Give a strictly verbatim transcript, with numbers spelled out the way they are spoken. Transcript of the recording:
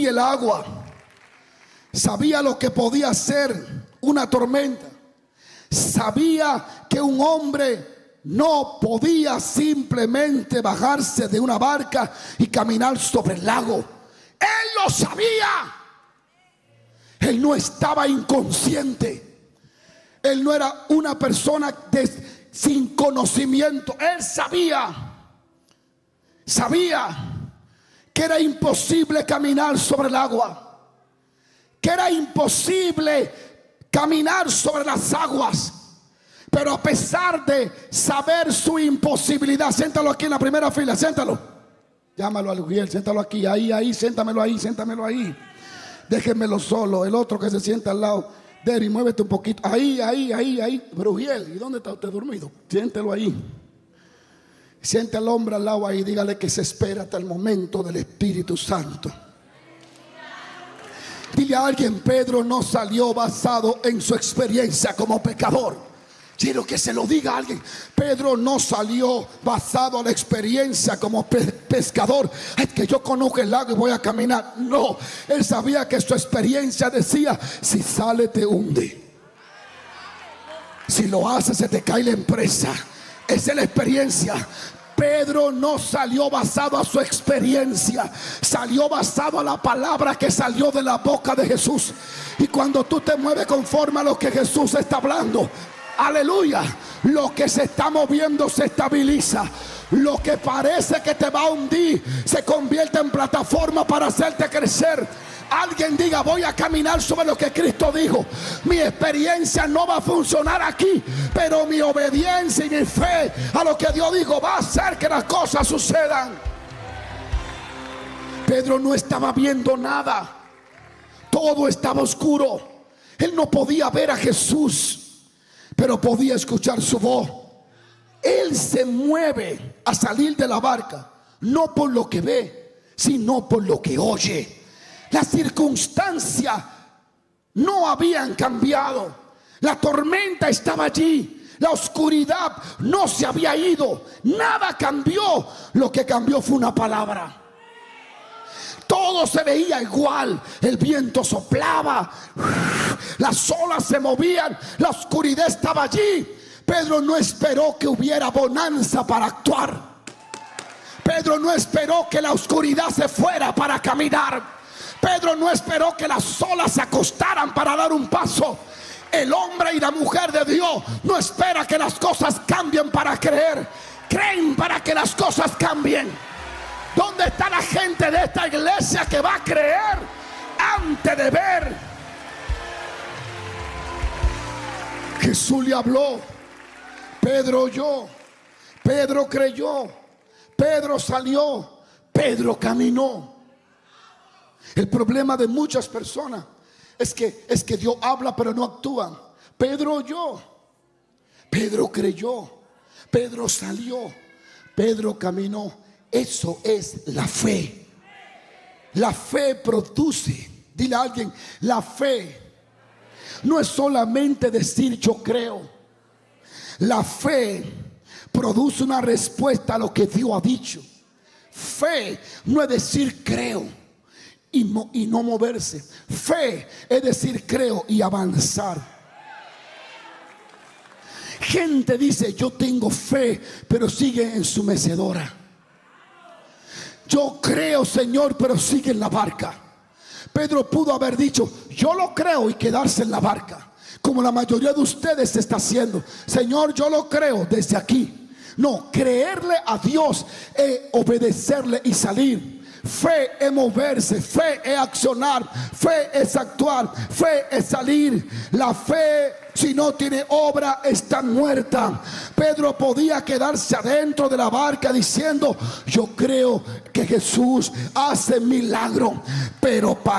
y el agua. Sabía lo que podía ser una tormenta. Sabía que un hombre no podía simplemente bajarse de una barca y caminar sobre el lago. Él lo sabía. Él no estaba inconsciente. Él no era una persona de, sin conocimiento. Él sabía. Sabía que era imposible caminar sobre el agua. Que era imposible caminar sobre las aguas. Pero a pesar de saber su imposibilidad, siéntalo aquí en la primera fila, siéntalo. Llámalo a Lugiel, siéntalo aquí, ahí, ahí, siéntamelo ahí, siéntamelo ahí. Déjenmelo solo, el otro que se sienta al lado. Derry, muévete un poquito, ahí, ahí, ahí, ahí. Lugiel, ¿y dónde está usted dormido? Siéntelo ahí. Siente al hombre al lado ahí, dígale que se espera hasta el momento del Espíritu Santo. Dile a alguien, Pedro no salió basado en su experiencia como pecador. Quiero que se lo diga a alguien. Pedro no salió basado en la experiencia como pe pescador. Es que yo conozco el lago y voy a caminar. No, él sabía que su experiencia decía: si sale te hunde, si lo haces se te cae la empresa. Esa es la experiencia. Pedro no salió basado a su experiencia, salió basado a la palabra que salió de la boca de Jesús. Y cuando tú te mueves conforme a lo que Jesús está hablando, aleluya, lo que se está moviendo se estabiliza. Lo que parece que te va a hundir se convierte en plataforma para hacerte crecer. Alguien diga: voy a caminar sobre lo que Cristo dijo. Mi experiencia no va a funcionar aquí, pero mi obediencia y mi fe a lo que Dios dijo va a hacer que las cosas sucedan. Pedro no estaba viendo nada. Todo estaba oscuro. Él no podía ver a Jesús, pero podía escuchar su voz. Él se mueve a salir de la barca, no por lo que ve, sino por lo que oye. Las circunstancias no habían cambiado. La tormenta estaba allí. La oscuridad no se había ido. Nada cambió. Lo que cambió fue una palabra. Todo se veía igual. El viento soplaba, las olas se movían, la oscuridad estaba allí. Pedro no esperó que hubiera bonanza para actuar. Pedro no esperó que la oscuridad se fuera para caminar. Pedro no esperó que las olas se acostaran para dar un paso. El hombre y la mujer de Dios no espera que las cosas cambien para creer. Creen para que las cosas cambien. ¿Dónde está la gente de esta iglesia que va a creer antes de ver? Jesús le habló. Pedro oyó. Pedro creyó. Pedro salió. Pedro caminó. El problema de muchas personas es que, es que Dios habla pero no actúan. Pedro oyó, Pedro creyó, Pedro salió, Pedro caminó. Eso es la fe. La fe produce. Dile a alguien: la fe no es solamente decir yo creo. La fe produce una respuesta a lo que Dios ha dicho. Fe no es decir creo Y no, y no moverse. Fe es decir creo y avanzar. Gente dice yo tengo fe, pero sigue en su mecedora. Yo creo, Señor, pero sigue en la barca. Pedro pudo haber dicho yo lo creo y quedarse en la barca, como la mayoría de ustedes está haciendo. Señor, yo lo creo desde aquí. No, creerle a Dios es obedecerle y salir. Fe es moverse, fe es accionar, fe es actuar, fe es salir. La fe, si no tiene obra, está muerta. Pedro podía quedarse adentro de la barca diciendo yo creo que Jesús hace milagro, pero para